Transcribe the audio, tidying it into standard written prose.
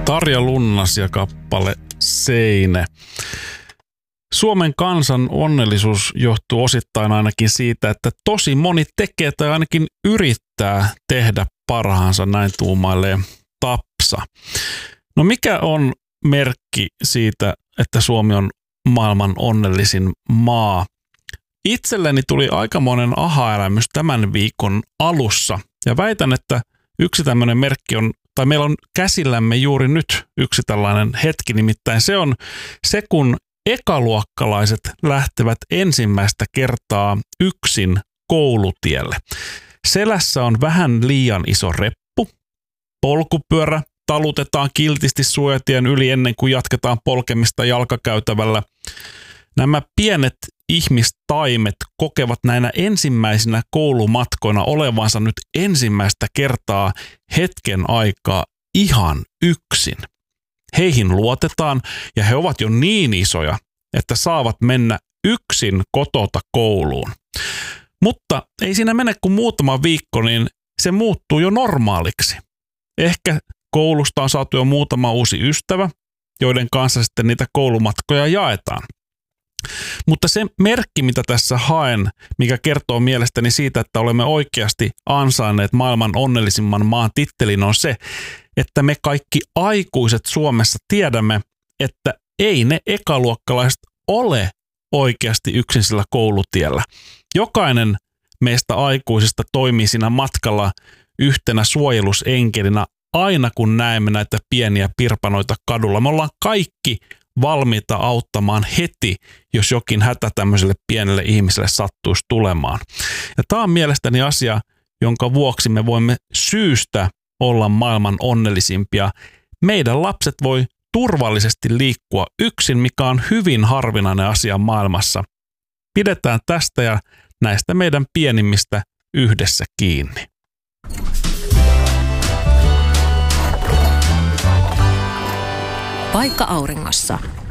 Tarja Lunnas ja kappale Seine. Suomen kansan onnellisuus johtuu osittain ainakin siitä, että tosi moni tekee tai ainakin yrittää tehdä parhaansa, näin tuumailee Tapsa. No mikä on merkki siitä, että Suomi on maailman onnellisin maa? Itselleni tuli aikamoinen aha-elämys tämän viikon alussa ja väitän, että yksi tämmöinen merkki on, tai meillä on käsillämme juuri nyt yksi tällainen hetki, nimittäin se on se, kun ekaluokkalaiset lähtevät ensimmäistä kertaa yksin koulutielle. Selässä on vähän liian iso reppu, polkupyörä talutetaan kiltisti suojatien yli ennen kuin jatketaan polkemista jalkakäytävällä. Nämä pienet ihmistaimet kokevat näinä ensimmäisinä koulumatkoina olevansa nyt ensimmäistä kertaa hetken aikaa ihan yksin. Heihin luotetaan ja he ovat jo niin isoja, että saavat mennä yksin kotota kouluun. Mutta ei siinä mene kuin muutama viikko, niin se muuttuu jo normaaliksi. Ehkä koulusta on saatu jo muutama uusi ystävä, joiden kanssa sitten niitä koulumatkoja jaetaan. Mutta se merkki, mitä tässä haen, mikä kertoo mielestäni siitä, että olemme oikeasti ansainneet maailman onnellisimman maan tittelin, on se, että me kaikki aikuiset Suomessa tiedämme, että ei ne ekaluokkalaiset ole oikeasti yksin sillä koulutiellä. Jokainen meistä aikuisista toimii siinä matkalla yhtenä suojelusenkelinä aina kun näemme näitä pieniä pirpanoita kadulla. Me ollaan kaikki valmiita auttamaan heti, jos jokin hätä tämmöiselle pienelle ihmiselle sattuisi tulemaan. Ja tämä on mielestäni asia, jonka vuoksi me voimme syystä olla maailman onnellisimpia. Meidän lapset voi turvallisesti liikkua yksin, mikä on hyvin harvinainen asia maailmassa. Pidetään tästä ja näistä meidän pienimmistä yhdessä kiinni. Paikka auringossa.